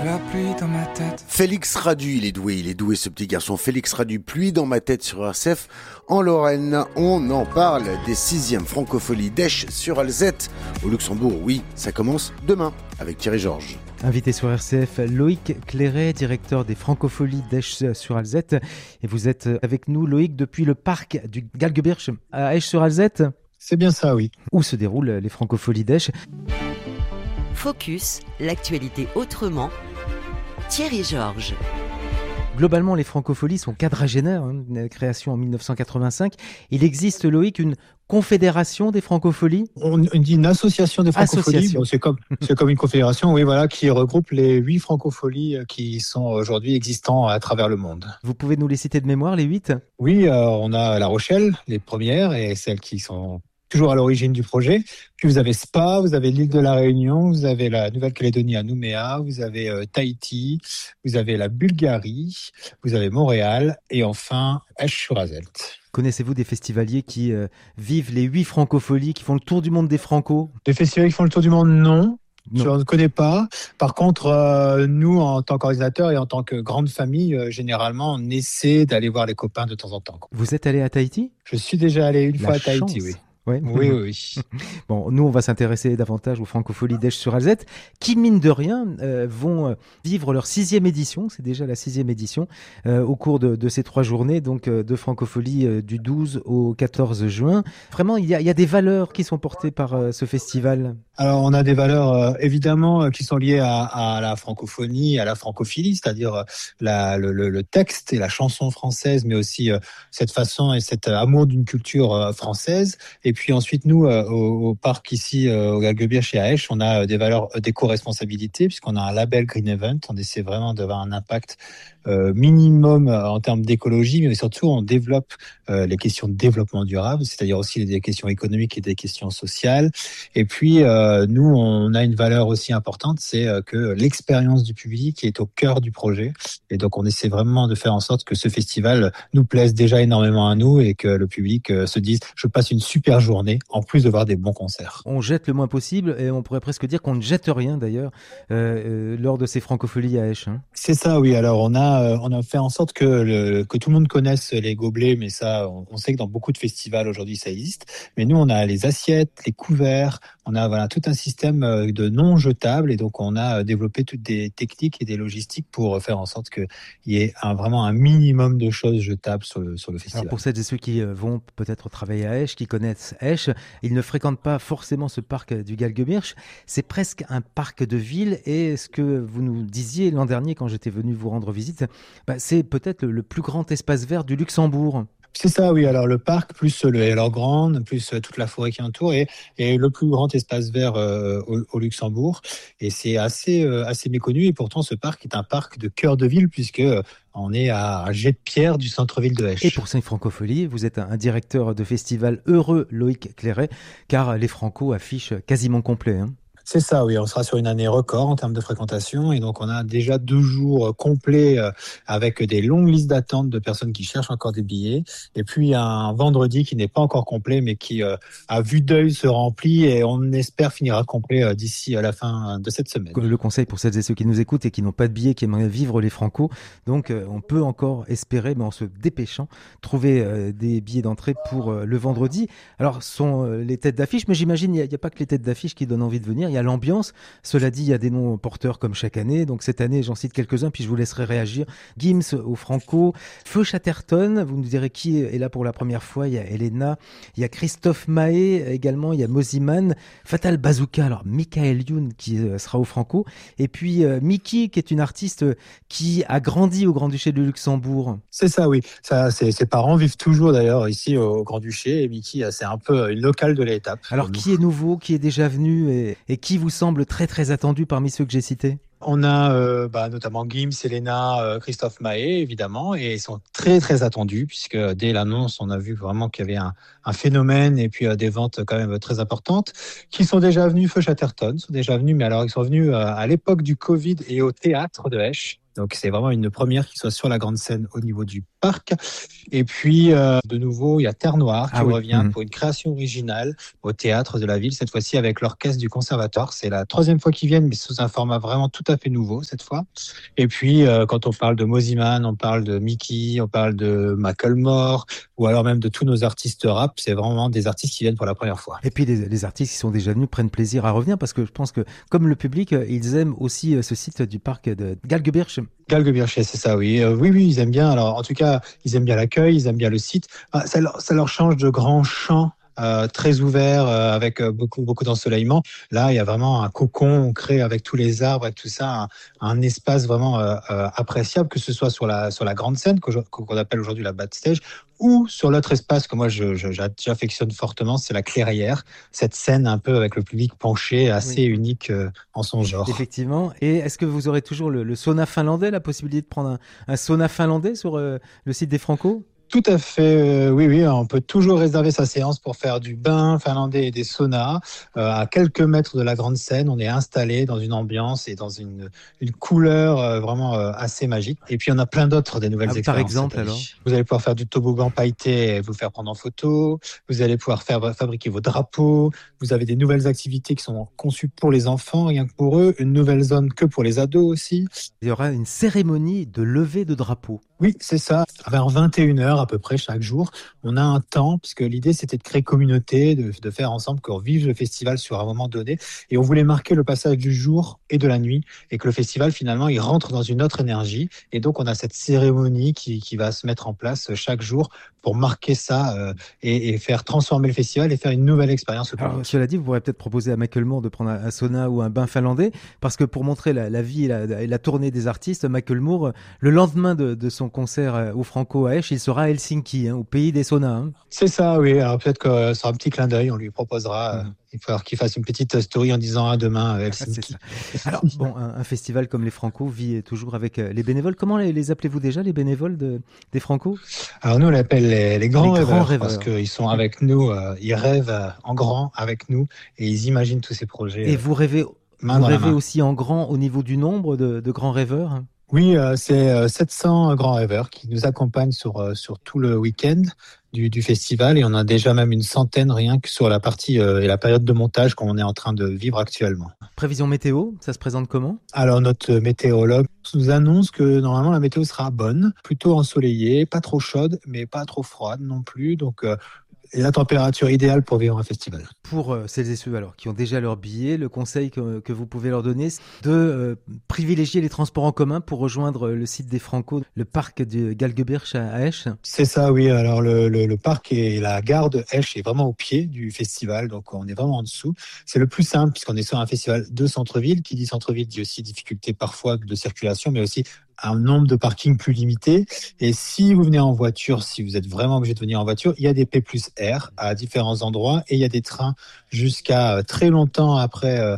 de la pluie dans ma tête. Félix Radu, il est doué ce petit garçon. Félix Radu, pluie dans ma tête sur RCF. En Lorraine, on en parle des 6e Francopholies d'Esch sur Alzette. Au Luxembourg, oui, ça commence demain avec Thierry Georges. Invité sur RCF, Loïc Cléret, directeur des Francopholies d'Esch sur Alzette. Et vous êtes avec nous, Loïc, depuis le parc du Galgebirch à Esch sur Alzette. C'est bien ça, oui. Où se déroulent les Francopholies d'Esch. Focus, l'actualité autrement. Thierry Georges. Globalement, les Francopholies sont quadragénaires, création en 1985. Il existe, Loïc, une confédération des Francopholies ? On dit une association des Francopholies. Bon, c'est comme une confédération, oui, voilà, qui regroupe les 8 Francopholies qui sont aujourd'hui existants à travers le monde. Vous pouvez nous les citer de mémoire, les 8 ? Oui, on a La Rochelle, les premières, et celles qui sont toujours à l'origine du projet. Puis vous avez Spa, vous avez l'île de la Réunion, vous avez la Nouvelle-Calédonie à Nouméa, vous avez Tahiti, vous avez la Bulgarie, vous avez Montréal et enfin Esch-sur-Alzette. Connaissez-vous des festivaliers qui vivent les 8 Francopholies, qui font le tour du monde des Franco ? Des festivaliers qui font le tour du monde, non. Je ne connais pas. Par contre, nous, en tant qu'organisateurs et en tant que grande famille, généralement, on essaie d'aller voir les copains de temps en temps. Vous êtes allé à Tahiti ? Je suis déjà allé une fois à Tahiti, oui. Ouais. Oui. Bon, nous, on va s'intéresser davantage aux Francopholies d'Esch sur Alzette, qui, mine de rien, vont vivre leur 6e édition. C'est déjà la 6e édition au cours de ces 3 journées, donc de Francophonie du 12 au 14 juin. Vraiment, il y a des valeurs qui sont portées par ce festival. Alors, on a des valeurs évidemment qui sont liées à la francophonie, à la francophilie, c'est-à-dire le texte et la chanson française, mais aussi cette façon et cet amour d'une culture française. Et puis ensuite, nous, au parc ici, au Galgebirch et à Esch, on a des valeurs d'éco-responsabilité, puisqu'on a un label Green Event. On essaie vraiment d'avoir un impact minimum en termes d'écologie, mais surtout on développe les questions de développement durable, c'est-à-dire aussi des questions économiques et des questions sociales. Et puis nous, on a une valeur aussi importante, c'est que l'expérience du public est au cœur du projet. Et donc on essaie vraiment de faire en sorte que ce festival nous plaise déjà énormément à nous et que le public se dise je passe une super journée, en plus de voir des bons concerts. On jette le moins possible et on pourrait presque dire qu'on ne jette rien d'ailleurs lors de ces Francopholies à Esch. C'est ça, oui. Alors on a fait en sorte que tout le monde connaisse les gobelets, mais ça, on sait que dans beaucoup de festivals aujourd'hui ça existe. Mais nous, on a les assiettes, les couverts, on a tout un système de non jetables et donc on a développé toutes des techniques et des logistiques pour faire en sorte qu'il y ait vraiment un minimum de choses jetables sur le festival. Alors pour celles et ceux qui vont peut-être travailler à Esch, qui connaissent Esch, ils ne fréquentent pas forcément ce parc du Galgebirch. C'est presque un parc de ville et ce que vous nous disiez l'an dernier quand j'étais venu vous rendre visite, c'est peut-être le plus grand espace vert du Luxembourg. C'est ça, oui. Alors le parc, plus le Hellergrande, plus toute la forêt qui entoure, et le plus grand espace vert au Luxembourg. Et c'est assez méconnu. Et pourtant, ce parc est un parc de cœur de ville, puisque on est à un jet de pierre du centre-ville de Esch. Et pour ces Francopholies, vous êtes un directeur de festival heureux, Loïc Cléret, car les Franco affichent quasiment complet. C'est ça, oui. On sera sur une année record en termes de fréquentation. Et donc, on a déjà 2 jours complets avec des longues listes d'attente de personnes qui cherchent encore des billets. Et puis, un vendredi qui n'est pas encore complet, mais qui, à vue d'œil, se remplit. Et on espère finira complet d'ici à la fin de cette semaine. Le conseil pour celles et ceux qui nous écoutent et qui n'ont pas de billets, qui aimeraient vivre les Franco. Donc, on peut encore espérer, mais en se dépêchant, trouver des billets d'entrée pour le vendredi. Alors, ce sont les têtes d'affiche, mais j'imagine il n'y a pas que les têtes d'affiche qui donnent envie de venir. Il y a l'ambiance. Cela dit, il y a des noms porteurs comme chaque année. Donc cette année, j'en cite quelques-uns, puis je vous laisserai réagir. Gims au Franco, Feu Chatterton, vous nous direz qui est là pour la première fois. Il y a Elena, il y a Christophe Mahé également, il y a Moziman, Fatal Bazooka, alors Michael Youn qui sera au Franco, et puis Mickey qui est une artiste qui a grandi au Grand-Duché de Luxembourg. C'est ça, oui. Ça, ses parents vivent toujours d'ailleurs ici au Grand-Duché, et Mickey, c'est un peu une locale de l'étape. Alors qui est nouveau, qui est déjà venu et qui vous semble très très attendu parmi ceux que j'ai cités ? On a notamment Gims, Elena, Christophe Mahé, évidemment, et ils sont très très attendus, puisque dès l'annonce, on a vu vraiment qu'il y avait un phénomène et puis des ventes quand même très importantes, qui sont déjà venus. Feu Chatterton sont déjà venus, mais alors ils sont venus à l'époque du Covid et au théâtre de Esch. Donc c'est vraiment une première qui soit sur la grande scène au niveau du parc. Et puis, de nouveau, il y a Terre Noire qui revient pour une création originale au théâtre de la ville, cette fois-ci avec l'orchestre du Conservatoire. C'est la 3e fois qu'ils viennent, mais sous un format vraiment tout à fait nouveau cette fois. Et puis, quand on parle de Mosimann, on parle de Mickey, on parle de Macklemore, ou alors même de tous nos artistes rap. C'est vraiment des artistes qui viennent pour la première fois. Et puis, les artistes qui sont déjà venus prennent plaisir à revenir parce que je pense que, comme le public, ils aiment aussi ce site du parc de Galgebirch. Galgebirch, c'est ça, oui. Oui, ils aiment bien. Alors, en tout cas, ils aiment bien l'accueil, ils aiment bien le site. Ça leur change de grands champs. Très ouvert, avec beaucoup d'ensoleillement. Là, il y a vraiment un cocon créé avec tous les arbres et tout ça, un espace vraiment appréciable, que ce soit sur la grande scène qu'on appelle aujourd'hui la backstage, ou sur l'autre espace que moi j'affectionne fortement, c'est la clairière, cette scène un peu avec le public penché, assez unique en son genre. Effectivement. Et est-ce que vous aurez toujours le sauna finlandais, la possibilité de prendre un sauna finlandais sur le site des Franco ? Tout à fait, oui, on peut toujours réserver sa séance pour faire du bain finlandais et des saunas. À quelques mètres de la grande scène, on est installé dans une ambiance et dans une couleur vraiment assez magique. Et puis, on a plein d'autres des nouvelles expériences. Par exemple, alors ? Vous allez pouvoir faire du toboggan pailleté et vous faire prendre en photo. Vous allez pouvoir fabriquer vos drapeaux. Vous avez des nouvelles activités qui sont conçues pour les enfants, rien que pour eux. Une nouvelle zone que pour les ados aussi. Il y aura une cérémonie de levée de drapeau. Oui, c'est ça. Vers 21h à peu près chaque jour, on a un temps, puisque l'idée c'était de créer communauté, de faire ensemble qu'on vive le festival sur un moment donné. Et on voulait marquer le passage du jour et de la nuit, et que le festival finalement il rentre dans une autre énergie. Et donc on a cette cérémonie qui va se mettre en place chaque jour pour marquer ça et faire transformer le festival et faire une nouvelle expérience. Alors, cela dit, vous pourrez peut-être proposer à Macklemore de prendre un sauna ou un bain finlandais, parce que pour montrer la vie et la tournée des artistes, Macklemore, le lendemain de son concert au Franco à Esch, il sera à Helsinki, au pays des saunas. C'est ça, oui. Alors peut-être que sur un petit clin d'œil, on lui proposera. Il va falloir qu'il fasse une petite story en disant à demain Helsinki. Alors bon, un festival comme les Franco vit toujours avec les bénévoles. Comment les appelez-vous déjà, les bénévoles des Franco ? Alors nous on l'appelle les grands rêveurs parce qu'ils sont avec nous, ils rêvent en grand avec nous et ils imaginent tous ces projets. Et vous rêvez aussi en grand au niveau du nombre de grands rêveurs ? Oui, c'est 700 grands rêveurs qui nous accompagnent sur tout le week-end du festival et on a déjà même une centaine rien que sur la partie et la période de montage qu'on est en train de vivre actuellement. Prévision météo, ça se présente comment ? Alors notre météorologue nous annonce que normalement la météo sera bonne, plutôt ensoleillée, pas trop chaude mais pas trop froide non plus, donc la température idéale pour vivre un festival. Pour celles et ceux qui ont déjà leur billet, le conseil que vous pouvez leur donner, c'est de privilégier les transports en commun pour rejoindre le site des Franco, le parc de Galgebirch à Esch. C'est ça, oui. Alors le parc et la gare de Esch est vraiment au pied du festival, donc on est vraiment en dessous. C'est le plus simple puisqu'on est sur un festival de centre-ville. Qui dit centre-ville dit aussi difficulté parfois de circulation, mais aussi un nombre de parkings plus limité. Et si vous venez en voiture, si vous êtes vraiment obligé de venir en voiture, il y a des P+R à différents endroits et il y a des trains jusqu'à très longtemps après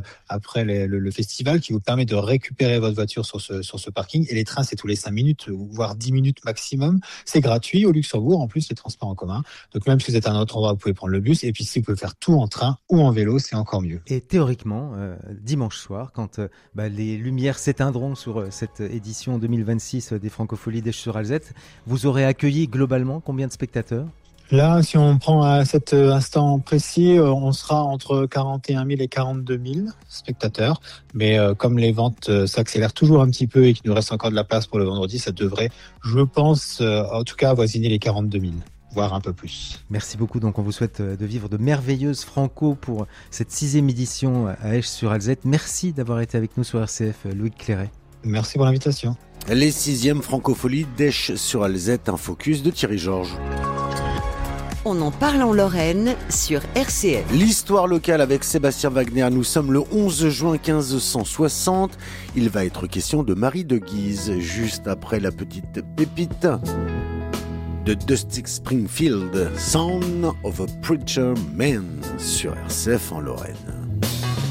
le festival qui vous permet de récupérer votre voiture sur ce parking. Et les trains, c'est tous les 5 minutes, voire 10 minutes maximum. C'est gratuit au Luxembourg, en plus, les transports en commun. Donc même si vous êtes à un autre endroit, vous pouvez prendre le bus. Et puis si vous pouvez faire tout en train ou en vélo, c'est encore mieux. Et théoriquement, dimanche soir, quand les lumières s'éteindront sur cette édition 2026 des Francopholies d'Esch-sur-Alzette, vous aurez accueilli globalement combien de spectateurs ? Là, si on prend à cet instant précis, on sera entre 41 000 et 42 000 spectateurs. Mais comme les ventes s'accélèrent toujours un petit peu et qu'il nous reste encore de la place pour le vendredi, ça devrait, je pense, en tout cas avoisiner les 42 000. Voire un peu plus. Merci beaucoup. Donc, on vous souhaite de vivre de merveilleuses Franco pour cette 6e édition à Esch-sur-Alzette. Merci d'avoir été avec nous sur RCF, Loïc Cléret. Merci pour l'invitation. Les 6e Francopholies d'Esch-sur-Alzette, un focus de Thierry Georges. On en parle en Lorraine sur RCF. L'histoire locale avec Sébastien Wagner. Nous sommes le 11 juin 1560. Il va être question de Marie de Guise, juste après la petite pépite de Dusty Springfield, Son of a Preacher Man, sur RCF en Lorraine.